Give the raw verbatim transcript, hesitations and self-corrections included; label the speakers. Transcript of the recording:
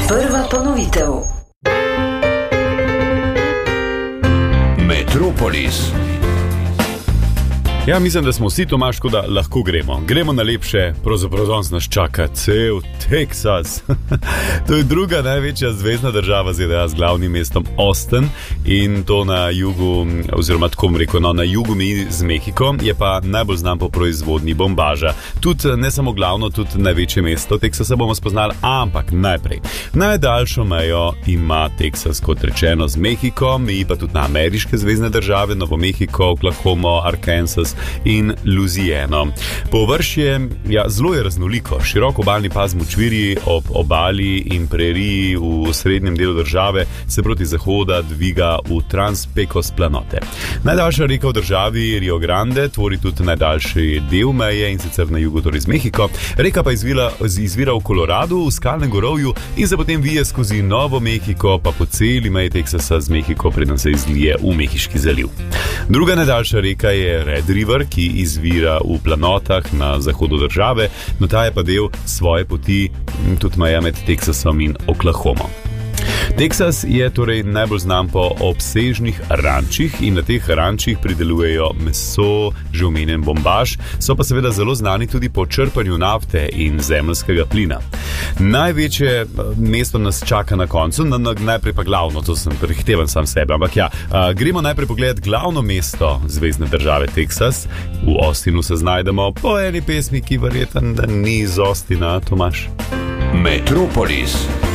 Speaker 1: Prva ponovitev.
Speaker 2: Metropolis.
Speaker 3: Ja, mislim, da smo vsi Tomaž, da lahko gremo. Gremo na lepše, pravzaprav danes nas čaka cel Teksas. To je druga največja zvezna država Z D A z glavnim mestom Austin in to na jugu, oziroma tako bom rekel, no, na jugu meji z Mehiko, je pa najbolj znan po proizvodnji bombaža. Tudi ne samo glavno, tudi največje mesto Teksasa bomo spoznali, ampak najprej. Najdaljšo mejo ima Teksas, kot rečeno, z Mehiko, meji pa tudi na ameriške zvezne države, Novo Mehiko, Oklahomo, Arkansas in Louisiano. Površje, ja, zelo je raznoliko. Širok obalni pas močvirji ob obali in preriji v srednjem delu države se proti zahoda dviga v Trans-Pecos planote. Najdaljša reka v državi Rio Grande tvori tudi najdaljši del meje in sicer na jugu, torej z Mehiko. Reka pa izvira, izvira v Koloradu, v skalnem gorovju in se potem vije skozi Novo Mehiko, pa po celi meji Teksasa z Mehiko, preden se izlije v Mehiški zaliv. Druga najdaljša reka je Red River, ki izvira v planotah na zahodu države, no ta je pa del svoje poti tudi meja med Teksasom in Oklahomo. Teksas je torej najbolj znan po obsežnih rančih in na teh rančih pridelujejo meso, že omenjen bombaž, so pa seveda zelo znani tudi po črpanju nafte in zemeljskega plina. Največje mesto nas čaka na koncu, na, na, najprej pa glavno, to sem prehitevan sam sebe, ampak ja, a, gremo najprej pogledati glavno mesto zvezne države Teksas. V Austinu se znajdemo po eni pesmi, ki verjetno da ni iz Austina, Tomaž.
Speaker 2: Metropolis.